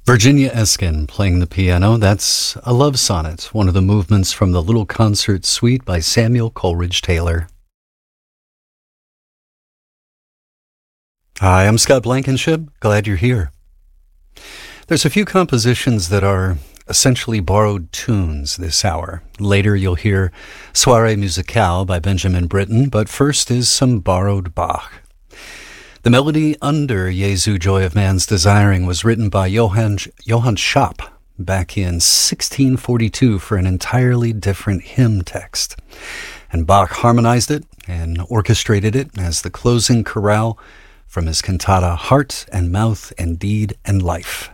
Virginia Eskin playing the piano. That's a love sonnet, one of the movements from the Little Concert Suite by Samuel Coleridge Taylor. Hi, I'm Scott Blankenship. Glad you're here. There's a few compositions that are essentially borrowed tunes this hour. Later you'll hear Soirée Musicale by Benjamin Britten, but first is some borrowed Bach. The melody under Jesu Joy of Man's Desiring was written by Johann Schaap back in 1642 for an entirely different hymn text. And Bach harmonized it and orchestrated it as the closing chorale from his cantata Heart and Mouth and Deed and Life.